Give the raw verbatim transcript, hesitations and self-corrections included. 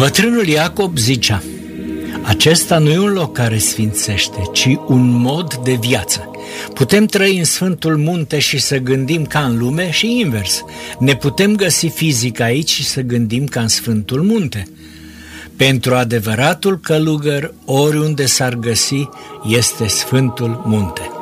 Bătrânul Iacob zicea: acesta nu e un loc care sfințește, ci un mod de viață. Putem trăi în Sfântul Munte și să gândim ca în lume și invers. Ne putem găsi fizic aici și să gândim ca în Sfântul Munte. Pentru adevăratul călugăr, oriunde s-ar găsi, este Sfântul Munte.